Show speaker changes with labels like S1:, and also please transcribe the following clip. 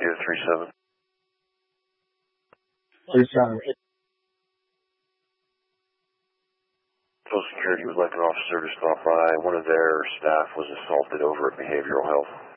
S1: Yeah, 37.
S2: 37.
S1: Social Security would like an officer to stop by. One of their staff was assaulted over at Behavioral Health.